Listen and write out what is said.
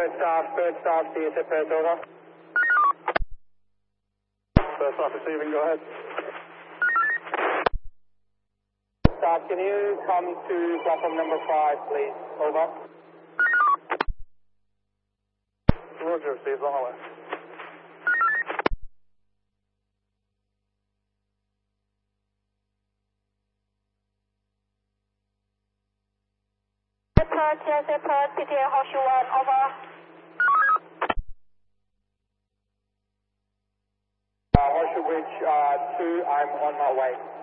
Bird staff, CSF Perth, over. Bird staff receiving, go ahead. Staff, can you come to platform number 5, please? Over. Roger, received, on our way. TSA Perth, PTA Horseshoe 1, over. Horseshoe Bridge 2, I'm on my way.